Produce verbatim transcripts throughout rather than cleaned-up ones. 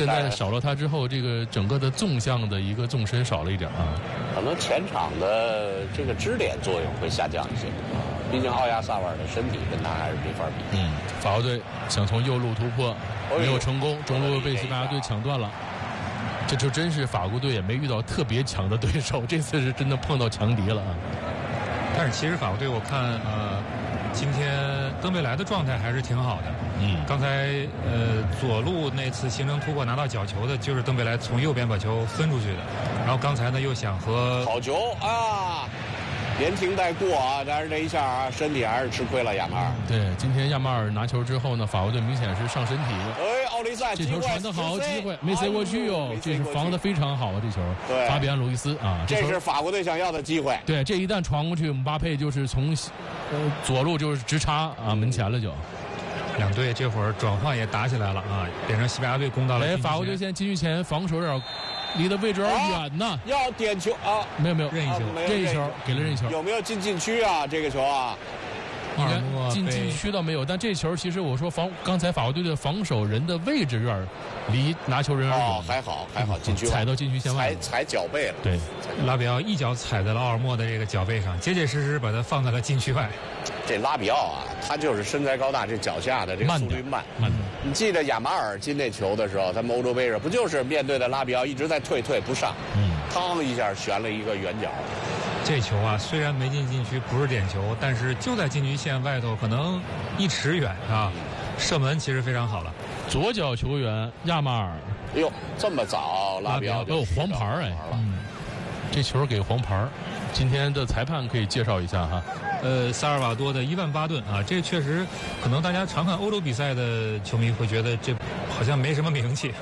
现在少了他之后，这个整个的纵向的一个纵深少了一点啊。 可能前场的这个支点作用会下降一些。毕竟奥亚萨瓦尔的身体跟他还是没法比。 嗯，法国队想从右路突破，没有成功，中路被西班牙队抢断了。这就真是法国队也没遇到特别强的对手，这次是真的碰到强敌了啊。 但是其实法国队我看呃，今天登贝莱的状态还是挺好的。 嗯， 刚才呃左路那次形成突破拿到角球的，就是登贝莱从右边把球分出去的。然后刚才呢又想和好球啊！连停带过啊，但是这一下啊，身体还是吃亏了亚马尔。 对，今天亚马尔拿球之后呢，法国队明显是上身体。 哎，奥利塞， 这球传得好，机会没塞过去哟，这是防得非常好啊，这球。 对， 法比安·路易斯啊， 这是法国队想要的机会。 对，这一旦传过去，姆巴佩就是从呃左路就是直插啊门前了就。 两队这会儿转换也打起来了啊，变成西班牙队攻到了。 哎，法国队现在禁区前防守有点离的位置有点远呢。 要点球啊？ 没有没有， 任意球， 任意球给了任意球。 有没有进禁区啊？这个球啊？ 应该进禁区倒没有，但这球其实我说防刚才法国队的防守人的位置有点离拿球人有点远。 哦，还好还好，禁区踩到禁区线外， 踩踩脚背了。 对， 拉比奥一脚踩在了奥尔莫的这个脚背上，结结实实把他放在了禁区外。 这拉比奥啊，他就是身材高大，这脚下的这个速率慢。 慢。 你记得亚马尔进那球的时候，他们欧洲杯上不就是面对的拉比奥一直在退退不上， 嗯， 嘡一下旋了一个圆角。 这球啊，虽然没进禁区，不是点球，但是就在禁区线外头，可能一尺远啊，射门其实非常好了。 左脚球员亚马尔， 哎呦，这么早拉比奥都有黄牌哎，嗯，这球给黄牌。今天的裁判可以介绍一下哈。 呃，萨尔瓦多的伊万巴顿啊，这确实可能大家常看欧洲比赛的球迷会觉得这好像没什么名气。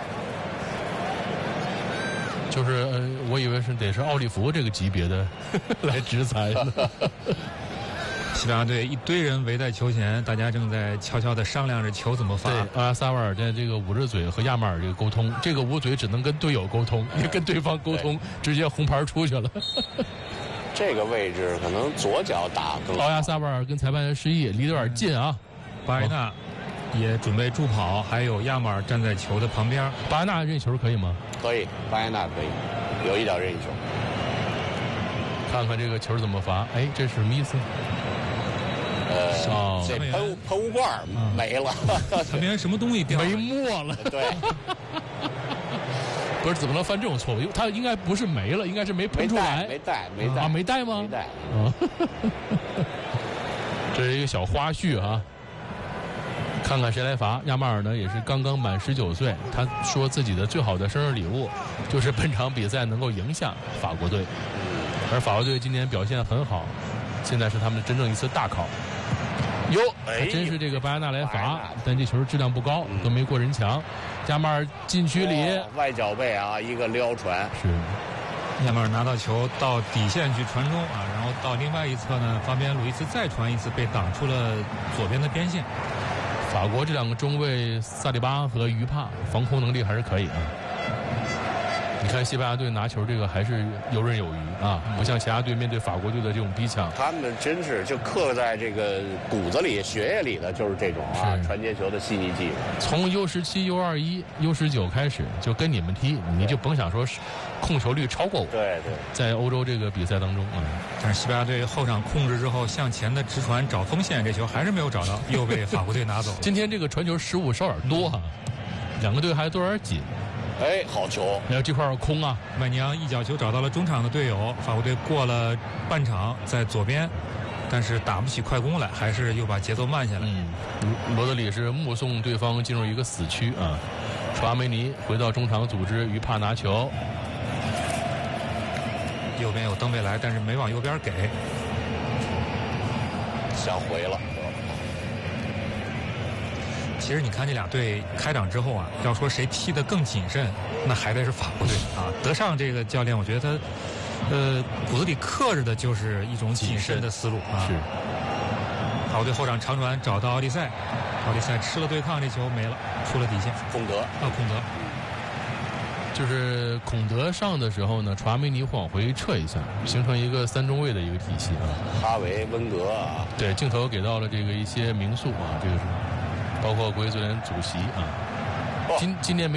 就是呃，我以为是得是奥利弗这个级别的来执裁呢。 西班牙队一堆人围在球前，大家正在悄悄地商量着球怎么发。 对，奥亚萨瓦尔在这个捂着嘴和亚马尔这个沟通，这个捂嘴只能跟队友沟通，也跟对方沟通，直接红牌出去了。 这个位置可能左脚打更好。 奥亚萨瓦尔跟裁判员示意离得有点近啊。 巴埃纳也准备助跑，还有亚马尔站在球的旁边。 巴埃纳任意球可以吗？ 可以，巴埃纳可以，有一脚任意球。 看看这个球怎么罚？哎，这是什么意思？ 呃， 哦、 这喷喷雾罐没了， 旁边什么东西掉没墨了？ 对， 不是怎么能犯这种错误？他应该不是没了，应该是没喷出来， 没带，没带， 啊，没带吗？ 没带。 啊，这是一个小花絮啊。看看谁来罚。亚马尔呢也是刚刚满十九岁，他说自己的最好的生日礼物就是本场比赛能够赢下法国队，而法国队今年表现很好，现在是他们真正一次大考。哟，还真是这个巴亚纳来罚，但这球质量不高，都没过人墙。亚马尔禁区里、 哦、外脚背啊，一个撩传是。 亚马尔拿到球到底线去传中啊，然后到另外一侧呢，法比安·鲁伊斯再传一次，被挡出了左边的边线。 法国这两个中卫萨利巴和于帕防空能力还是可以啊。你看西班牙队拿球这个还是游刃有余啊，不像其他队面对法国队的这种逼抢。 他们真是就刻在这个骨子里、血液里的就是这种啊传接球的细腻技术。 从 U 十七、U 二一、U 十九开始就跟你们踢，你就甭想说是控球率超过我。 对对， 在欧洲这个比赛当中啊， 但是西班牙队后场控制之后向前的直传找锋线，这球还是没有找到，又被法国队拿走。 今天这个传球失误稍点多哈、啊，两个队还都有点紧。 哎，好球！ 还有这块空啊， 麦尼昂一脚球找到了中场的队友，法国队过了半场在左边，但是打不起快攻来，还是又把节奏慢下来。 嗯，罗德里是目送对方进入一个死区啊。楚阿梅尼回到中场组织，于帕拿球， 右边有登贝莱，但是没往右边给， 想回了。 其实你看这俩队开场之后啊，要说谁踢得更谨慎，那还得是法国队啊。德尚这个教练，我觉得他呃骨子里刻着的就是一种谨慎的思路啊。 是。 法国队后场长传找到奥利塞，奥利塞吃了对抗，这球没了，出了底线。 孔德啊，孔德， 就是孔德上的时候呢，楚阿梅尼会往回撤一下，形成一个三中卫的一个体系啊。 哈维、温格啊， 对，镜头给到了这个一些名宿啊，这个是。包括国际足联主席啊，今今年没。